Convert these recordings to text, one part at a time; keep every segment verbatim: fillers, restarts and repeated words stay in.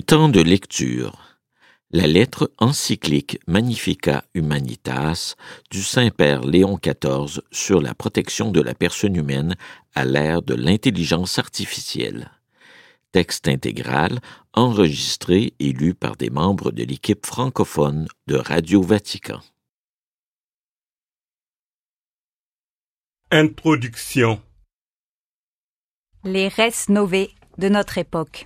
temps de lecture. La lettre encyclique Magnificat Humanitas du Saint-Père Léon quatorze sur la protection de la personne humaine à l'ère de l'intelligence artificielle. Texte intégral enregistré et lu par des membres de l'équipe francophone de Radio Vatican. Introduction. Les res novae de notre époque.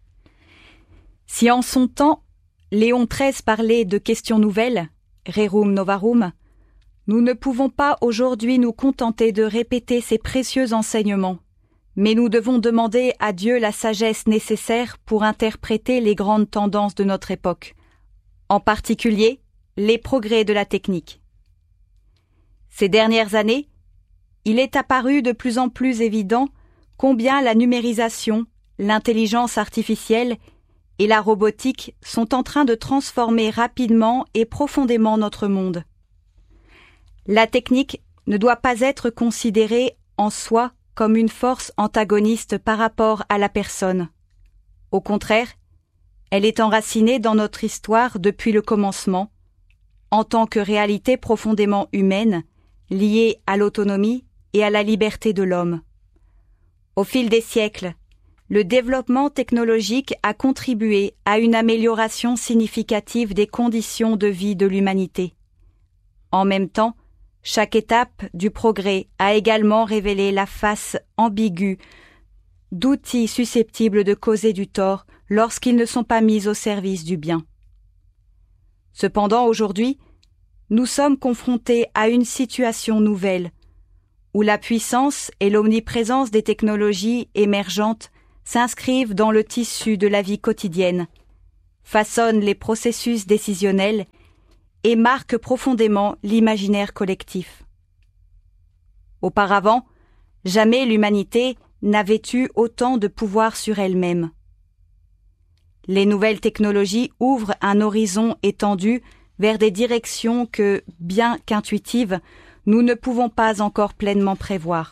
Si en son temps, Léon treize parlait de questions nouvelles, rerum novarum, nous ne pouvons pas aujourd'hui nous contenter de répéter ces précieux enseignements, mais nous devons demander à Dieu la sagesse nécessaire pour interpréter les grandes tendances de notre époque, en particulier les progrès de la technique. Ces dernières années, il est apparu de plus en plus évident combien la numérisation, l'intelligence artificielle et la robotique sont en train de transformer rapidement et profondément notre monde. La technique ne doit pas être considérée en soi comme une force antagoniste par rapport à la personne. Au contraire, elle est enracinée dans notre histoire depuis le commencement, en tant que réalité profondément humaine, liée à l'autonomie et à la liberté de l'homme. Au fil des siècles, le développement technologique a contribué à une amélioration significative des conditions de vie de l'humanité. En même temps, chaque étape du progrès a également révélé la face ambiguë d'outils susceptibles de causer du tort lorsqu'ils ne sont pas mis au service du bien. Cependant, aujourd'hui, nous sommes confrontés à une situation nouvelle, où la puissance et l'omniprésence des technologies émergentes s'inscrivent dans le tissu de la vie quotidienne, façonnent les processus décisionnels et marquent profondément l'imaginaire collectif. Auparavant, jamais l'humanité n'avait eu autant de pouvoir sur elle-même. Les nouvelles technologies ouvrent un horizon étendu vers des directions que, bien qu'intuitives, nous ne pouvons pas encore pleinement prévoir.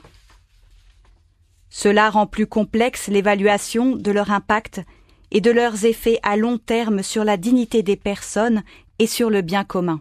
Cela rend plus complexe l'évaluation de leur impact et de leurs effets à long terme sur la dignité des personnes et sur le bien commun.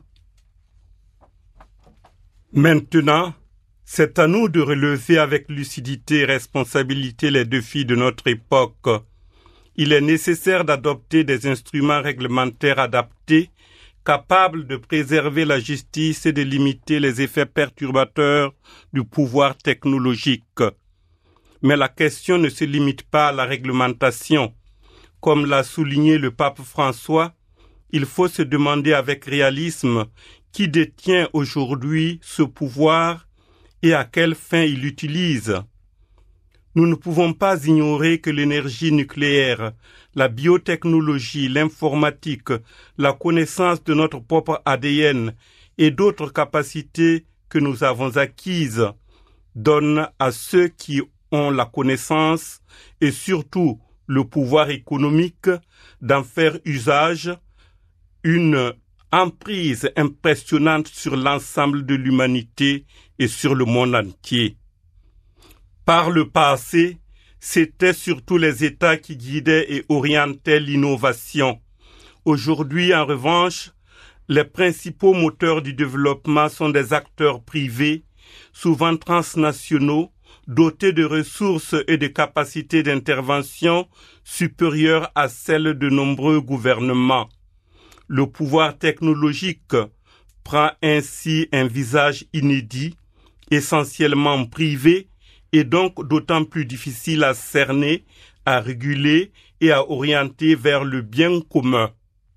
Maintenant, c'est à nous de relever avec lucidité et responsabilité les défis de notre époque. Il est nécessaire d'adopter des instruments réglementaires adaptés, capables de préserver la justice et de limiter les effets perturbateurs du pouvoir technologique. Mais la question ne se limite pas à la réglementation. Comme l'a souligné le pape François, il faut se demander avec réalisme qui détient aujourd'hui ce pouvoir et à quelle fin il l'utilise. Nous ne pouvons pas ignorer que l'énergie nucléaire, la biotechnologie, l'informatique, la connaissance de notre propre A D N et d'autres capacités que nous avons acquises donnent à ceux qui ont la connaissance et surtout le pouvoir économique d'en faire usage, une emprise impressionnante sur l'ensemble de l'humanité et sur le monde entier. Par le passé, c'étaient surtout les États qui guidaient et orientaient l'innovation. Aujourd'hui, en revanche, les principaux moteurs du développement sont des acteurs privés, souvent transnationaux, dotés de ressources et de capacités d'intervention supérieures à celles de nombreux gouvernements. Le pouvoir technologique prend ainsi un visage inédit, essentiellement privé, et donc d'autant plus difficile à cerner, à réguler et à orienter vers le bien commun.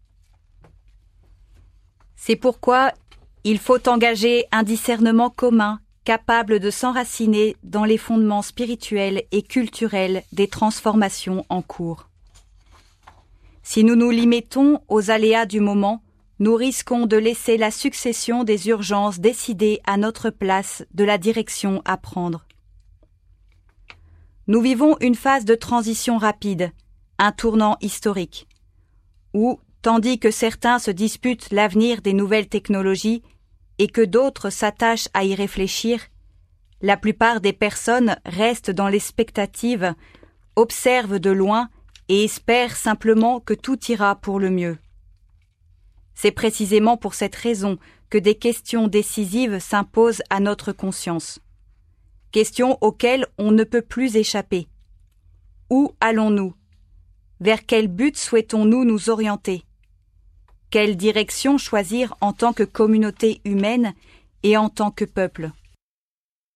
C'est pourquoi il faut engager un discernement commun, capable de s'enraciner dans les fondements spirituels et culturels des transformations en cours. Si nous nous limitons aux aléas du moment, nous risquons de laisser la succession des urgences décider à notre place de la direction à prendre. Nous vivons une phase de transition rapide, un tournant historique, où, tandis que certains se disputent l'avenir des nouvelles technologies et que d'autres s'attachent à y réfléchir, la plupart des personnes restent dans l'expectative, observent de loin et espère simplement que tout ira pour le mieux. C'est précisément pour cette raison que des questions décisives s'imposent à notre conscience. Questions auxquelles on ne peut plus échapper. Où allons-nous? Vers quel but souhaitons-nous nous orienter? Quelle direction choisir en tant que communauté humaine et en tant que peuple?